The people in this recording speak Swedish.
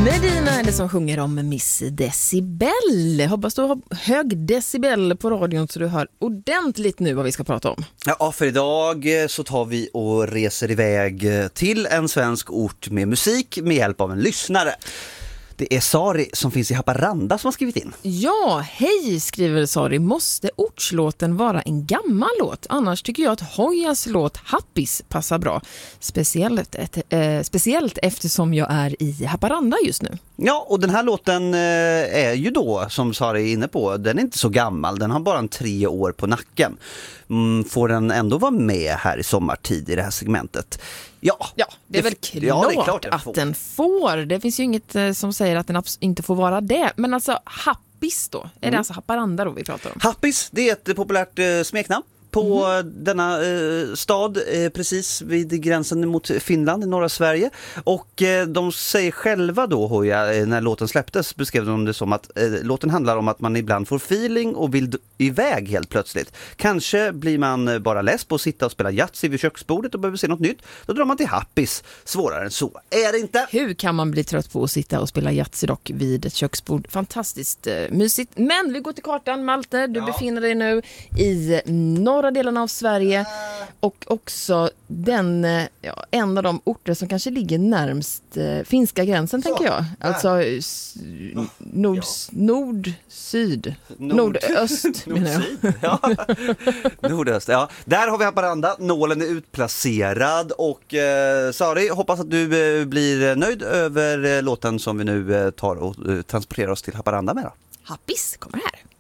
Medina är det som sjunger om Miss Decibel. Hoppas du har hög decibel på radion så du hör ordentligt nu vad vi ska prata om. Ja, för idag så tar vi och reser iväg till en svensk ort med musik med hjälp av en lyssnare. Det är Sari som finns i Haparanda som har skrivit in. Ja, hej skriver Sari. Måste ortslåten vara en gammal låt? Annars tycker jag att Hojas låt Happis passar bra. Speciellt eftersom jag är i Haparanda just nu. Ja, och den här låten är ju då, som Sari är inne på, den är inte så gammal. Den har bara 3 år på nacken. Får den ändå vara med här i sommartid i det här segmentet? Ja, det är väl klart, att den får. Det finns ju inget som säger att den inte får vara det. Men alltså Happis då? Är det alltså Haparanda då vi pratar om? Happis, det är ett populärt smeknamn på denna stad precis vid gränsen mot Finland i norra Sverige. Och de säger själva då, Hoja, när låten släpptes beskrev de det som att låten handlar om att man ibland får feeling och vill iväg helt plötsligt. Kanske blir man bara less på att sitta och spela Yatzy vid köksbordet och behöver se något nytt. Då drar man till Happis. Svårare än så är det inte. Hur kan man bli trött på att sitta och spela Yatzy dock vid ett köksbord? Fantastiskt mysigt. Men vi går till kartan, Malte. Du befinner dig nu i norra delen av Sverige och också en av de orter som kanske ligger närmst finska gränsen, tänker jag. Alltså nordöst menar jag. Ja. Nordöst, ja. Där har vi Haparanda, nålen är utplacerad och Sari, hoppas att du blir nöjd över låten som vi nu tar och transporterar oss till Haparanda med då. Happis kommer här.